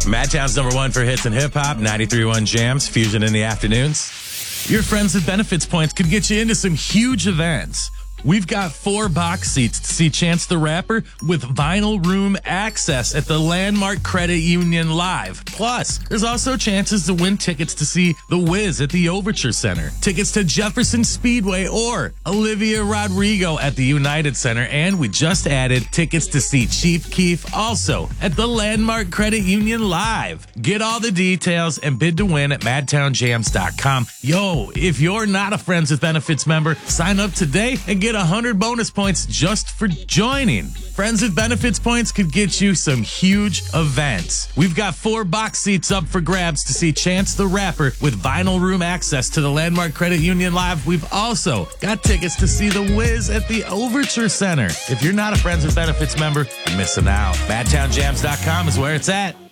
Madtown's number one for hits and hip hop, 93.1 Jams, Fusion in the afternoons. Your Friends with Benefits points could get you into some huge events. We've got 4 box seats to see Chance the Rapper with vinyl room access at the Landmark Credit Union Live. Plus, there's also chances to win tickets to see The Wiz at the Overture Center, tickets to Jefferson Speedway or Olivia Rodrigo at the United Center, and we just added tickets to see Chief Keef also at the Landmark Credit Union Live. Get all the details and bid to win at madtownjams.com. Yo, if you're not a Friends with Benefits member, sign up today and get 100 bonus points just for joining. Friends with Benefits points could get you some huge events. We've got 4 box seats up for grabs to see Chance the Rapper with vinyl room access to the Landmark Credit Union Live. We've also got tickets to see The Wiz at the Overture Center. If you're not a Friends with Benefits member, you're missing out. MadtownJams.com is where it's at.